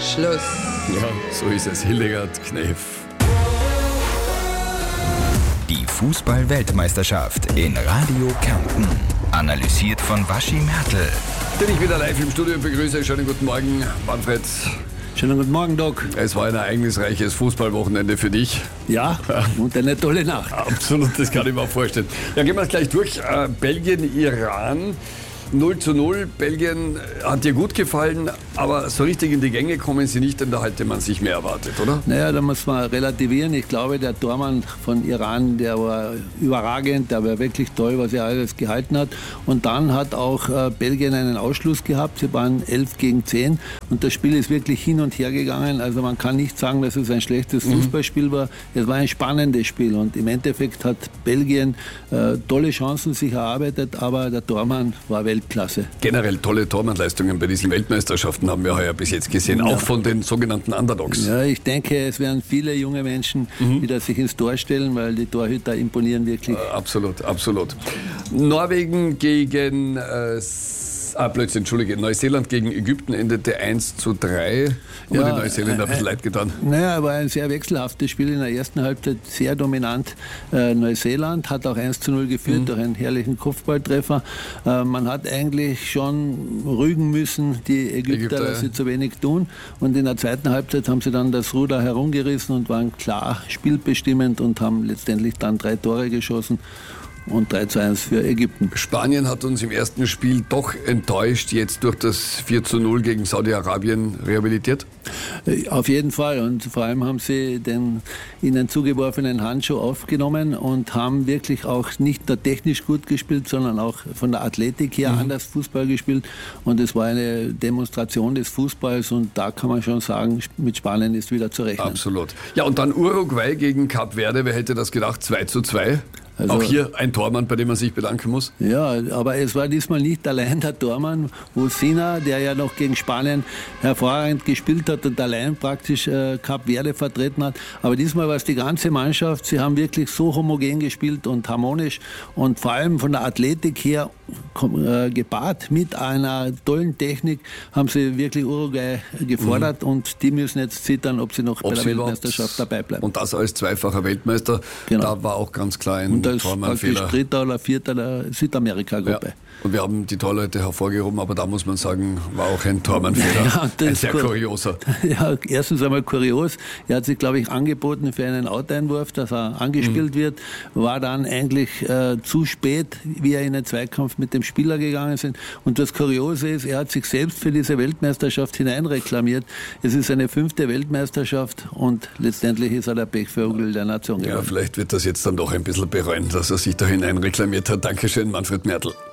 Schluss. Ja, so ist es. Hildegard Knef. Die Fußball-Weltmeisterschaft in Radio Kärnten. Analysiert von Waschi Mertl. Bin ich wieder live im Studio und begrüße euch. Schönen guten Morgen, Manfred. Schönen guten Morgen, Doc. Es war ein ereignisreiches Fußballwochenende für dich. Ja, und eine tolle Nacht. Absolut, das kann ich mir auch vorstellen. Ja, gehen wir es gleich durch. Belgien, Iran. 0:0. Belgien hat dir gut gefallen, aber so richtig in die Gänge kommen sie nicht, denn da hätte man sich mehr erwartet, oder? Naja, da muss man relativieren. Ich glaube, der Tormann von Iran, der war überragend, der war wirklich toll, was er alles gehalten hat. Und dann hat auch Belgien einen Ausschluss gehabt. Sie waren 11-10 und das Spiel ist wirklich hin und her gegangen. Also man kann nicht sagen, dass es ein schlechtes Fußballspiel war. Es war ein spannendes Spiel und im Endeffekt hat Belgien tolle Chancen sich erarbeitet, aber der Tormann war Weltklasse. Generell tolle Tormannleistungen bei diesen Weltmeisterschaften haben wir heuer bis jetzt gesehen, auch von den sogenannten Underdogs. Ja, ich denke, es werden viele junge Menschen wieder sich ins Tor stellen, weil die Torhüter imponieren wirklich. Absolut, absolut. Norwegen gegen Neuseeland gegen Ägypten endete 1:3. Haben die Neuseeländer ein bisschen leid getan. Naja, war ein sehr wechselhaftes Spiel. In der ersten Halbzeit sehr dominant. Neuseeland hat auch 1:0 geführt durch einen herrlichen Kopfballtreffer. Man hat eigentlich schon rügen müssen, die Ägypter, dass sie zu wenig tun. Und in der zweiten Halbzeit haben sie dann das Ruder herumgerissen und waren klar spielbestimmend und haben letztendlich dann 3 Tore geschossen. Und 3:1 für Ägypten. Spanien hat uns im ersten Spiel doch enttäuscht, jetzt durch das 4:0 gegen Saudi-Arabien rehabilitiert? Auf jeden Fall. Und vor allem haben sie den ihnen zugeworfenen Handschuh aufgenommen und haben wirklich auch nicht nur technisch gut gespielt, sondern auch von der Athletik her anders Fußball gespielt. Und es war eine Demonstration des Fußballs und da kann man schon sagen, mit Spanien ist wieder zu rechnen. Absolut. Ja, und dann Uruguay gegen Kap Verde. Wer hätte das gedacht? 2:2. Also, auch hier ein Tormann, bei dem man sich bedanken muss. Ja, aber es war diesmal nicht allein der Tormann. Usina, der ja noch gegen Spanien hervorragend gespielt hat und allein praktisch Kap Verde vertreten hat. Aber diesmal war es die ganze Mannschaft. Sie haben wirklich so homogen gespielt und harmonisch und vor allem von der Athletik her gepaart mit einer tollen Technik haben sie wirklich Uruguay gefordert und die müssen jetzt zittern, ob sie noch bei der Weltmeisterschaft dabei bleiben. Und das als zweifacher Weltmeister, da war auch ganz klar ein Tormannfehler. Und dritter oder vierter der Südamerika-Gruppe. Ja. Und wir haben die Torleute hervorgehoben, aber da muss man sagen, war auch ein Tormannfehler. Ja, ein sehr kurioser. Ja, erstens einmal kurios. Er hat sich, glaube ich, angeboten für einen Outeinwurf, dass er angespielt wird. War dann eigentlich zu spät, wie er in den Zweikampf mit dem Spieler gegangen sind. Und das Kuriose ist, er hat sich selbst für diese Weltmeisterschaft hineinreklamiert. Es ist eine 5. Weltmeisterschaft und letztendlich ist er der Pechvogel der Nation geworden. Ja, vielleicht wird das jetzt dann doch ein bisschen bereuen, dass er sich da hineinreklamiert hat. Dankeschön, Manfred Mertl.